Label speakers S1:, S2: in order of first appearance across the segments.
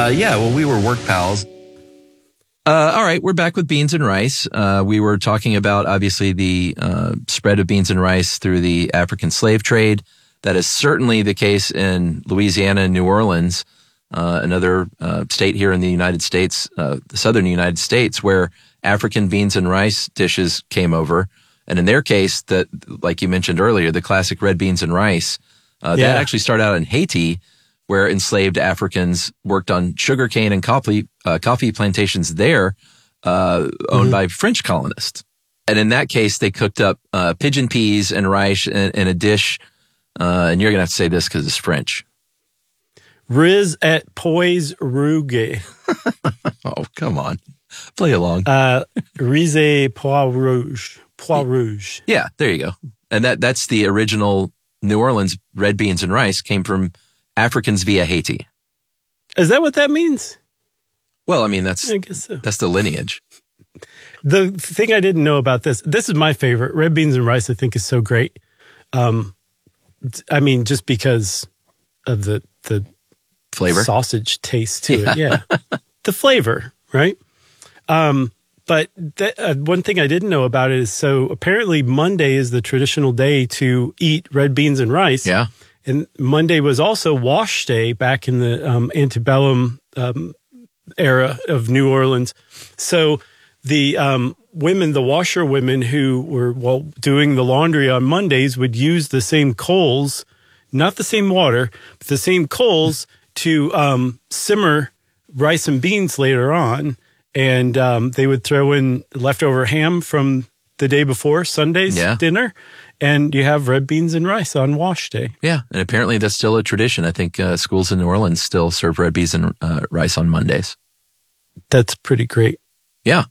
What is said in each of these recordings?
S1: We were work pals. All right, we're back with beans and rice. We were talking about, obviously, the spread of beans and rice through the African slave trade. That is certainly the case in Louisiana and New Orleans, another state here in the United States, the southern United States, where African beans and rice dishes came over. And in their case, that, like you mentioned earlier, the classic red beans and rice, that actually started out in Haiti, where enslaved Africans worked on sugarcane and coffee plantations there, owned by French colonists. And in that case, they cooked up pigeon peas and rice in a dish. And you're going to have to say this because it's French.
S2: Riz et pois rouge.
S1: Oh, come on. Play along.
S2: Riz et pois rouge. Pois rouge.
S1: Yeah, there you go. And that's the original New Orleans red beans and rice came from Africans via Haiti.
S2: Is that what that means?
S1: Well, I mean,
S2: I guess so.
S1: That's the lineage.
S2: The thing I didn't know about this is my favorite. Red beans and rice, I think, is so great. I mean, just because of the
S1: flavor,
S2: sausage taste to it. Yeah. The flavor, right? But one thing I didn't know about it is, so apparently Monday is the traditional day to eat red beans and rice.
S1: Yeah.
S2: And Monday was also wash day back in the antebellum era of New Orleans. So the women, the washerwomen who were doing the laundry on Mondays would use the same coals, not the same water, but the same coals to simmer rice and beans later on. And they would throw in leftover ham from the day before, Sunday's dinner. And you have red beans and rice on wash day. Yeah,
S1: and apparently that's still a tradition. I think schools in New Orleans still serve red beans and rice on Mondays.
S2: That's pretty great.
S1: Yeah.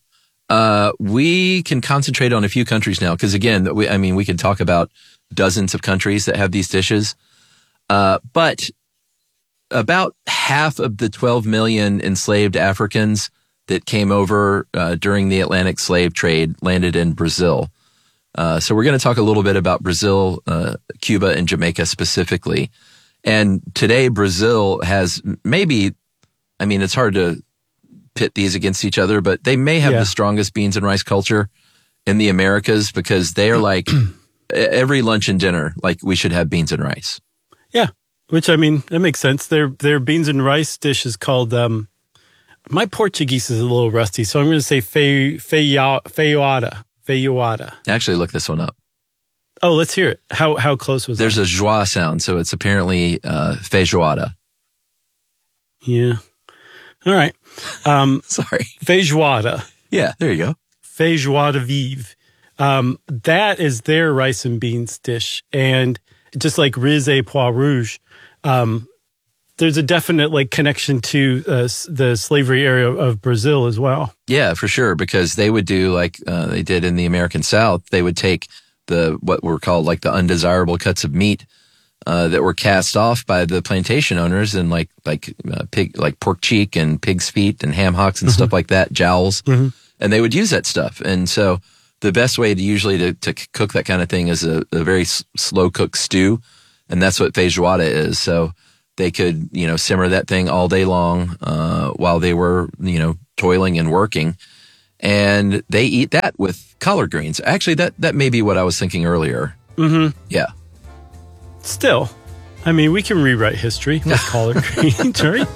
S1: We can concentrate on a few countries now because, again, we can talk about dozens of countries that have these dishes. But about half of the 12 million enslaved Africans that came over during the Atlantic slave trade landed in Brazil. So we're going to talk a little bit about Brazil, Cuba, and Jamaica specifically. And today, Brazil has it's hard to pit these against each other, but they may have the strongest beans and rice culture in the Americas because they are like every lunch and dinner, like we should have beans and rice.
S2: Yeah, which, that makes sense. Their beans and rice dish is called, my Portuguese is a little rusty, so I'm going to say feijoada. Feijoada.
S1: Actually, look this one up.
S2: Oh, let's hear it. How close was
S1: There's
S2: that?
S1: a joie sound, so it's apparently feijoada.
S2: Yeah. All right.
S1: Sorry.
S2: Feijoada.
S1: Yeah, there you go.
S2: Feijoada vive. That is their rice and beans dish. And just like riz et pois rouge, there's a definite connection to the slavery area of Brazil as well.
S1: Yeah, for sure, because they would do like they did in the American South. They would take what were called the undesirable cuts of meat that were cast off by the plantation owners, and like pork cheek and pig's feet and ham hocks and stuff like that, jowls, and they would use that stuff. And so the best way to cook that kind of thing is a very slow cooked stew, and that's what feijoada is. So they could, simmer that thing all day long while they were, toiling and working. And they eat that with collard greens. Actually, that may be what I was thinking earlier.
S2: Mm-hmm.
S1: Yeah.
S2: Still, we can rewrite history with collard greens, right?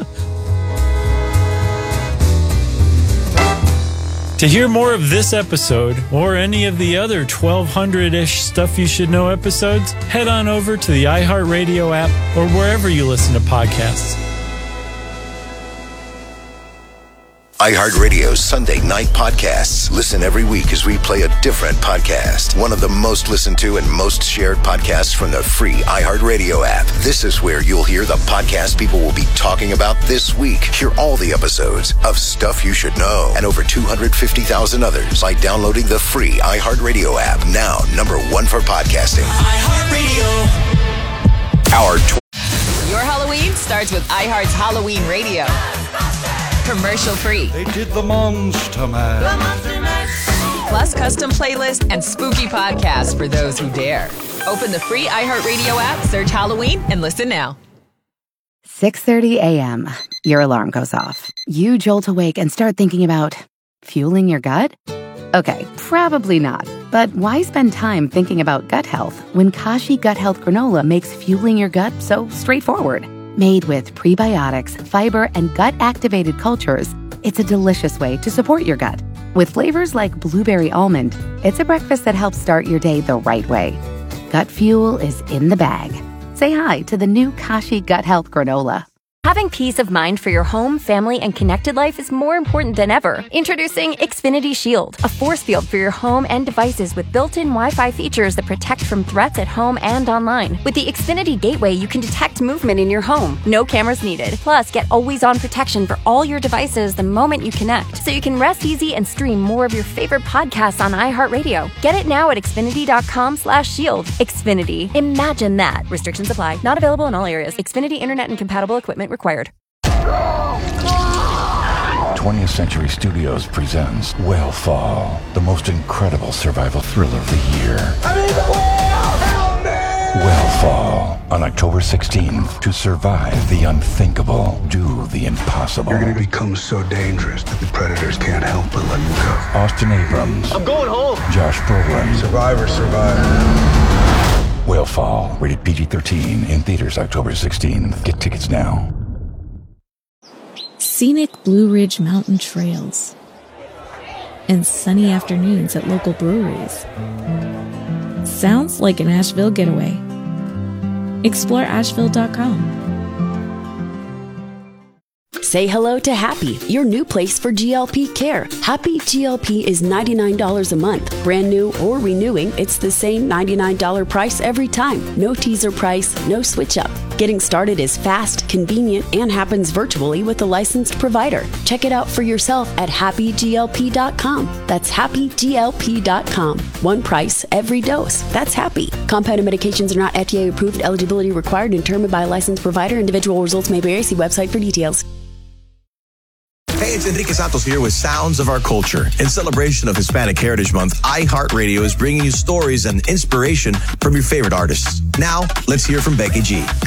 S2: To hear more of this episode or any of the other 1,200-ish Stuff You Should Know episodes, head on over to the iHeartRadio app or wherever you listen to podcasts.
S3: iHeartRadio's Sunday Night Podcasts. Listen every week as we play a different podcast. One of the most listened to and most shared podcasts from the free iHeartRadio app. This is where you'll hear the podcast people will be talking about this week. Hear all the episodes of Stuff You Should Know and over 250,000 others by downloading the free iHeartRadio app. Now, #1 for podcasting.
S4: iHeartRadio.
S5: Your Halloween starts with iHeart's Halloween Radio. Commercial free.
S6: They did the Monster Mash.
S5: Plus custom playlists and spooky podcasts for those who dare. Open the free iHeartRadio app, search Halloween, and listen now.
S4: 6:30 a.m. Your alarm goes off. You jolt awake and start thinking about fueling your gut? Okay, probably not. But why spend time thinking about gut health when Kashi Gut Health Granola makes fueling your gut so straightforward? Made with prebiotics, fiber, and gut-activated cultures, it's a delicious way to support your gut. With flavors like blueberry almond, it's a breakfast that helps start your day the right way. Gut fuel is in the bag. Say hi to the new Kashi Gut Health Granola.
S7: Having peace of mind for your home, family, and connected life is more important than ever. Introducing Xfinity Shield, a force field for your home and devices with built-in Wi-Fi features that protect from threats at home and online. With the Xfinity Gateway, you can detect movement in your home. No cameras needed. Plus, get always-on protection for all your devices the moment you connect, so you can rest easy and stream more of your favorite podcasts on iHeartRadio. Get it now at Xfinity.com/shield. Xfinity. Imagine that. Restrictions apply. Not available in all areas. Xfinity Internet and compatible equipment required.
S8: 20th Century Studios presents Whale-Fall, the most incredible survival thriller of the year. Whale-Fall, on October 16th. To survive the unthinkable, do the impossible.
S9: You're going to become so dangerous that the predators can't help but let you go.
S8: Austin Abrams.
S9: I'm going home.
S8: Josh Brolin.
S9: Survivor, survivor.
S8: Whale-Fall, rated PG-13, in theaters October 16th. Get tickets now.
S10: Scenic Blue Ridge Mountain trails and sunny afternoons at local breweries. Sounds like an Asheville getaway. Explore Asheville.com.
S11: Say hello to Happy, your new place for GLP care. Happy GLP is $99 a month. Brand new or renewing, it's the same $99 price every time. No teaser price, no switch up. Getting started is fast, convenient, and happens virtually with a licensed provider. Check it out for yourself at happyglp.com. That's happyglp.com. One price, every dose. That's Happy. Compounded medications are not FDA approved. Eligibility required and determined by a licensed provider. Individual results may vary. See website for details.
S12: Hey, it's Enrique Santos here with Sounds of Our Culture. In celebration of Hispanic Heritage Month, iHeartRadio is bringing you stories and inspiration from your favorite artists. Now, let's hear from Becky G.